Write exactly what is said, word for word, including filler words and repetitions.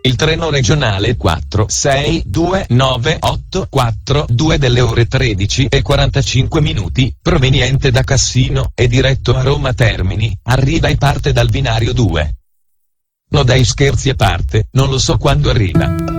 Il treno regionale quattro sei due nove otto quattro due delle ore tredici e quarantacinque minuti, proveniente da Cassino e diretto a Roma Termini, arriva e parte dal binario due. No dai, scherzi a parte, non lo so quando arriva.